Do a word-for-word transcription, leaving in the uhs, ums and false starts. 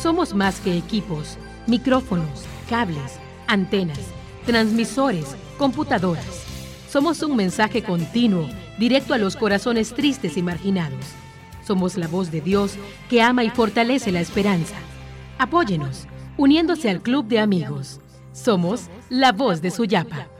Somos más que equipos, micrófonos, cables, antenas, transmisores, computadoras. Somos un mensaje continuo, directo a los corazones tristes y marginados. Somos la voz de Dios que ama y fortalece la esperanza. Apóyenos, uniéndose al Club de Amigos. Somos la voz de Suyapa.